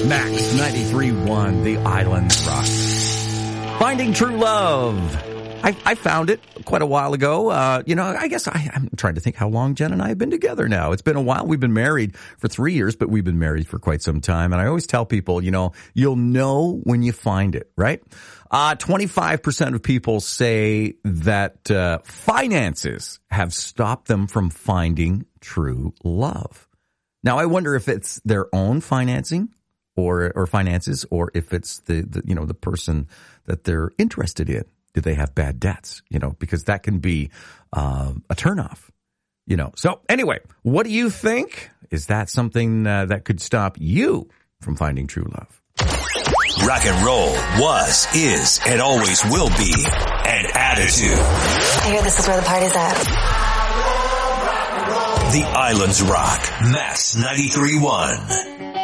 Max 93.1, The Islands Rock. Finding True Love. I found it quite a while ago. I guess I'm trying to think how long Jen and I have been together now. It's been a while. We've been married for 3 years, but we've been married for quite some time. And I always tell people, you'll know when you find it, right? 25% of people say that finances have stopped them from finding true love. Now, I wonder if it's their own financing or finances, or if it's the person that they're interested in. Do they have bad debts? Because that can be a turnoff. So anyway, what do you think? Is that something that could stop you from finding true love? Rock and roll was, is, and always will be an attitude. I hear this is where the party's at. The Islands Rock, Max 93.1.